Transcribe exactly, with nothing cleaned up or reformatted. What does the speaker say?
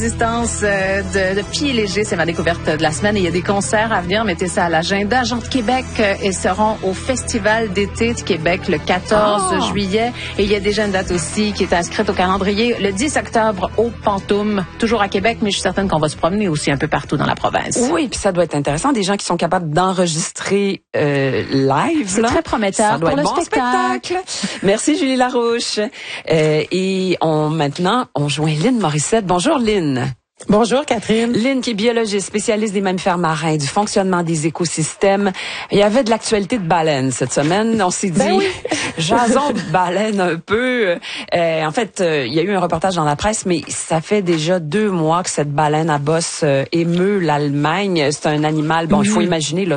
Distance euh, de, de pieds légers, c'est ma découverte de la semaine. Et il y a des concerts à venir. Mettez ça à l'agenda. Gens de Québec, euh, ils seront au Festival d'été de Québec le quatorze Oh. juillet. Et il y a déjà une date aussi qui est inscrite au calendrier le dix octobre au Pantoum, toujours à Québec, mais je suis certaine qu'on va se promener aussi un peu partout dans la province. Oui, puis ça doit être intéressant. Des gens qui sont capables d'enregistrer euh, live. C'est là. très prometteur Ça doit pour être le bon spectacle. spectacle. Merci Julie Larouche. Euh, et on maintenant, on joint Lynn Morissette. Bonjour Lynn. Bonjour Catherine. Lynn qui est biologiste, spécialiste des mammifères marins, du fonctionnement des écosystèmes. Il y avait de l'actualité de baleines cette semaine. On s'est dit, Ben oui. jason de baleines un peu. Euh, en fait, euh, il y a eu un reportage dans la presse, mais ça fait déjà deux mois que cette baleine à bosse euh, émeut l'Allemagne. C'est un animal, bon, il faut imaginer, là,